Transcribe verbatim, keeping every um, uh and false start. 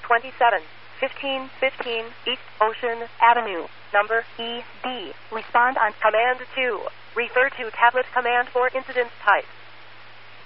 twenty-seven, fifteen fifteen East Ocean Avenue, number E D. Respond on Command two. Refer to tablet command for incident type.